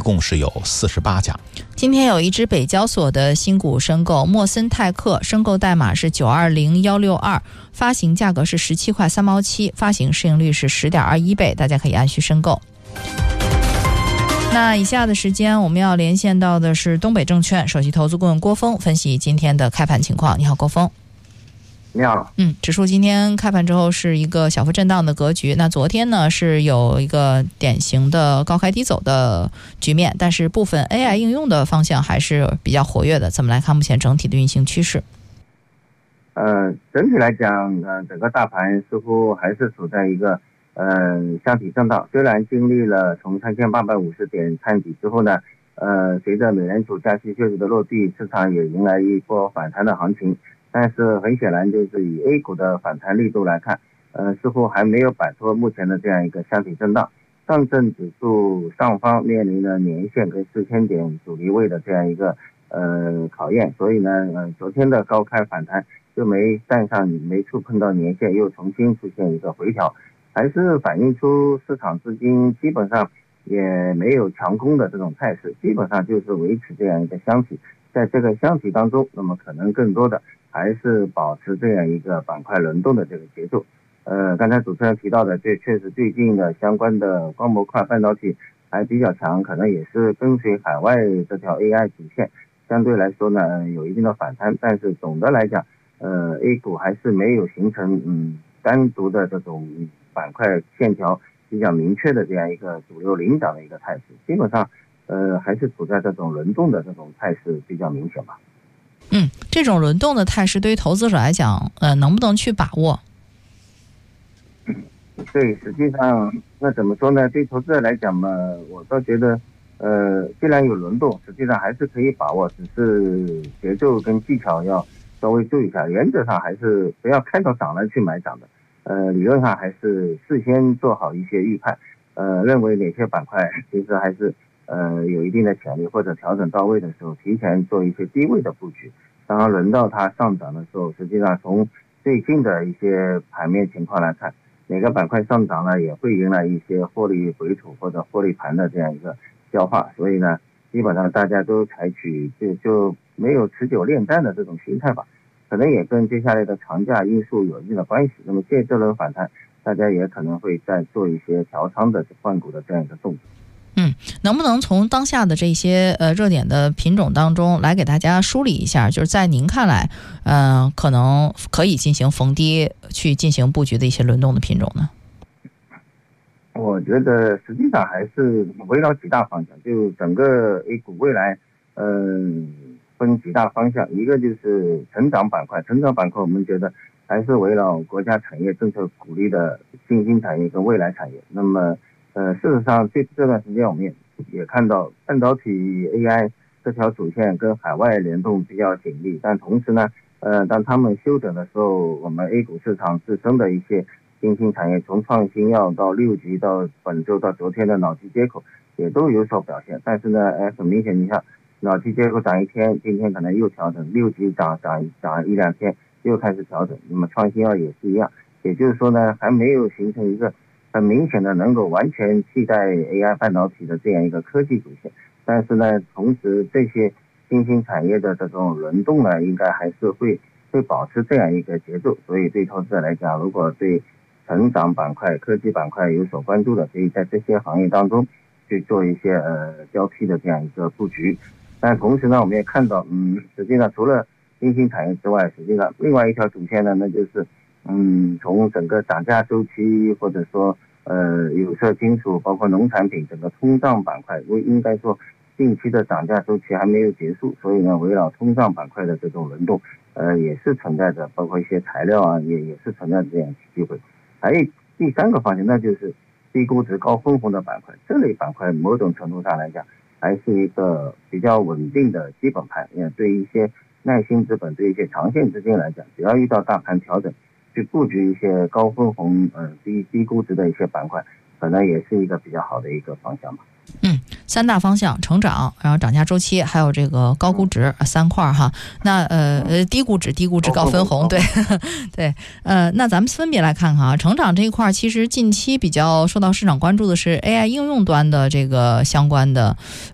共是有48家。 今天有一只北交所的新股申购，莫森泰克，申购代码是920162，发行价格是17块3毛7，发行市盈率是10.21倍，大家可以按需申购。那以下的时间我们要连线到的是东北证券首席投资顾问郭峰，分析今天的开盘情况。你好，郭峰。 你好。 指数今天开盘之后是一个小幅震荡的格局。那昨天呢是有一个典型的高开低走的局面，但是部分 AI 应用的方向还是比较活跃的。怎么来看目前整体的运行趋势？ 整体来讲，整个大盘似乎还是处在一个箱体震荡。虽然经历了从3850点探底之后呢，随着美联储加息消息的落地，市场也迎来一波反弹的行情。但是很显然，就是以 A 股的反弹力度来看，似乎还没有摆脱目前的这样一个箱体震荡。上证指数上方面临了年线跟4000点阻力位的这样一个考验，所以呢，昨天的高开反弹就没触碰到年线，又重新出现一个回调，还是反映出市场资金基本上也没有强攻的这种态势，基本上就是维持这样一个箱体。在这个箱体当中，那么可能更多的还是保持这样一个板块轮动的这个节奏。刚才主持人提到的，这确实最近的相关的光模块半导体还比较强，可能也是跟随海外这条 AI 主线，相对来说呢有一定的反弹。但是总的来讲，A 股还是没有形成单独的这种板块线条比较明确的这样一个主流领涨的一个态势，基本上还是处在这种轮动的这种态势比较明显吧。 这种轮动的态势对于投资者来讲，能不能去把握？ 对，实际上那怎么说呢？对投资者来讲嘛，我倒觉得，既然有轮动，实际上还是可以把握，只是节奏跟技巧要稍微注意一下。原则上还是不要看到涨了去买涨的，理论上还是事先做好一些预判，认为哪些板块其实还是有一定的潜力，或者调整到位的时候，提前做一些低位的布局。当然轮到它上涨的时候，实际上从最近的一些盘面情况来看，哪个板块上涨呢，也会迎来一些获利回吐或者获利盘的这样一个消化。所以呢，基本上大家都采取就没有持久恋战的这种心态吧，可能也跟接下来的长假因素有一定的关系。那么借这轮反弹，大家也可能会再做一些调仓的换股的这样一个动作。 能不能从当下的这些热点的品种当中来给大家梳理一下，就是在您看来可能可以进行逢低去进行布局的一些轮动的品种呢？ 我觉得实际上还是围绕几大方向，就整个 A 股未来分几大方向。一个就是成长板块，成长板块我们觉得还是围绕国家产业政策鼓励的新兴产业跟未来产业。那么事实上这段时间我们也看到半导体 AI 这条主线跟海外联动比较紧密，但同时呢当他们休整的时候，我们 A 股市场自身的一些新兴产业，从创新药到6G到本周到昨天的脑机接口也都有所表现。但是呢很明显，你看脑机接口涨一天，今天可能又调整，6G 涨一两天又开始调整，那么创新药也是一样。也就是说呢，还没有形成一个很明显的能够完全替代 AI 半导体的这样一个科技主线。但是呢，同时这些新兴产业的这种轮动呢，应该还是会保持这样一个节奏。所以对投资者来讲，如果对成长板块、科技板块有所关注的，可以在这些行业当中去做一些交替的这样一个布局。但同时呢，我们也看到实际上除了新兴产业之外，实际上另外一条主线呢，那就是从整个涨价周期，或者说有色金属包括农产品整个通胀板块，应该说近期的涨价周期还没有结束，所以呢围绕通胀板块的这种轮动也是存在着，包括一些材料啊也是存在这样机会。还有第三个方向，那就是低估值高分红的板块，这类板块某种程度上来讲还是一个比较稳定的基本盘，对一些耐心资本对一些长线资金来讲，只要遇到大盘调整去布局一些高分红低估值的一些板块，可能也是一个比较好的一个方向吧。 三大方向：成长，然后涨价周期，还有这个高估值三块哈。那低估值高分红，对对。那咱们分别来看看啊。成长这一块其实近期比较受到市场关注的是 AI 应用端的这个相关的